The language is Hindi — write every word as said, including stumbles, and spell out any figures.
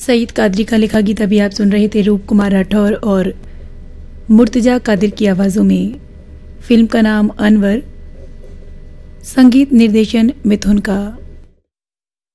सईद कादरी का लिखा गीत अभी आप सुन रहे थे रूप कुमार राठौर और मुर्तजा कादिर की आवाज़ों में। फिल्म का नाम अनवर, संगीत निर्देशन मिथुन का।